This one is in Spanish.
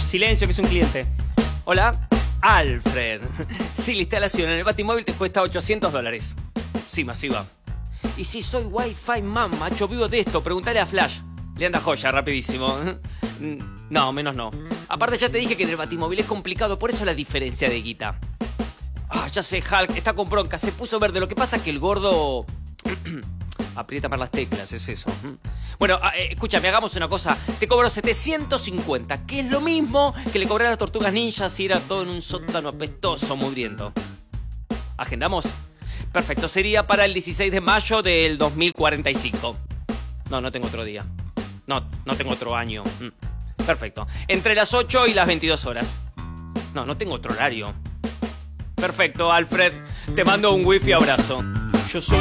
Silencio, que es un cliente. Hola, Alfred. Sí, la instalación en el Batimóvil te cuesta $800. Sí, masiva. Y si soy Wi-Fi man, macho, vivo de esto. Preguntale a Flash. Le anda joya, rapidísimo. No, menos no. Aparte ya te dije que en el Batimóvil es complicado, por eso la diferencia de guita. Ah, ya sé, Hulk, está con bronca, se puso verde. Lo que pasa es que el gordo... aprieta para las teclas, es eso. Bueno, escúchame, hagamos una cosa. Te cobro 750, que es lo mismo que le cobré a las tortugas ninjas si era todo en un sótano apestoso, mugriento. ¿Agendamos? Perfecto, sería para el 16 de mayo del 2045. No tengo otro día. No tengo otro año. Perfecto. Entre las 8 y las 22 horas. No tengo otro horario. Perfecto, Alfred. Te mando un wifi abrazo. Yo soy...